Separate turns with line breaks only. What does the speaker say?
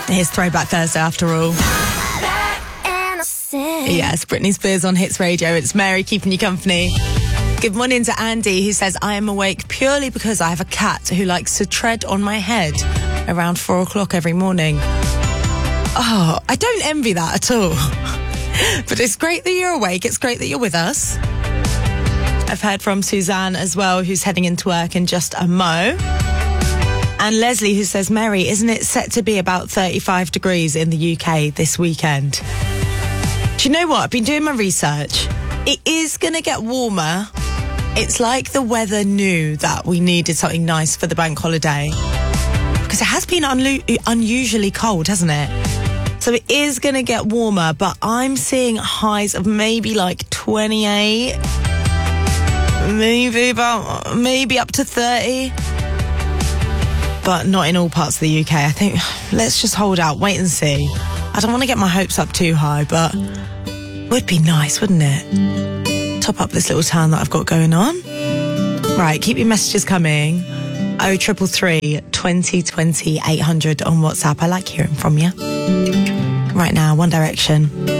Here's Throwback Thursday after all. Yes, Britney Spears on Hits Radio. It's Mary keeping you company. Good morning to Andy, who says, I am awake purely because I have a cat who likes to tread on my head around 4 o'clock every morning. Oh, I don't envy that at all. But it's great that you're awake. It's great that you're with us. I've heard from Suzanne as well, who's heading into work in just a mo. And Leslie, who says, Mary, isn't it set to be about 35 degrees in the UK this weekend? Do you know what? I've been doing my research. It is going to get warmer. It's like the weather knew that we needed something nice for the bank holiday. Because it has been unusually cold, hasn't it? So it is going to get warmer, but I'm seeing highs of maybe like 28. Maybe up to 30. But not in all parts of the UK. I think let's just hold out, wait and see. I don't want to get my hopes up too high, but it would be nice, wouldn't it? Top up this little tan that I've got going on. Right, keep your messages coming. 0333 2020 800 on WhatsApp. I like hearing from you. Right now, One Direction.